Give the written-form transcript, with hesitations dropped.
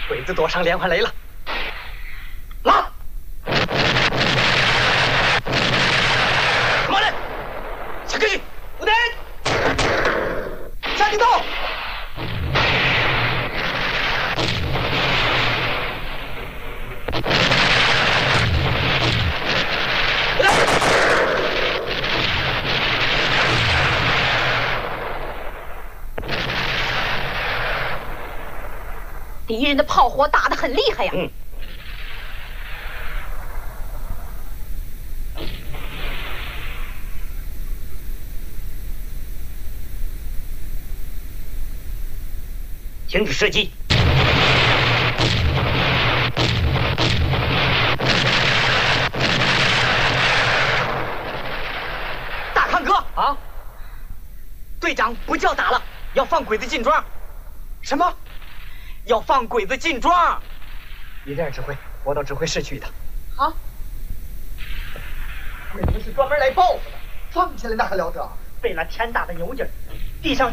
鬼子躲上连环雷了，拉！그만해！下去，部队，下地道。 敌人的炮火打得很厉害呀。 停止射击。大康哥啊，队长不叫打了，要放鬼子进庄。什么？要放鬼子进庄？你这样指挥，我到指挥室去一趟。 好。 鬼子是专门来报复的，放下来那还了得？费了天大的牛劲儿，地上。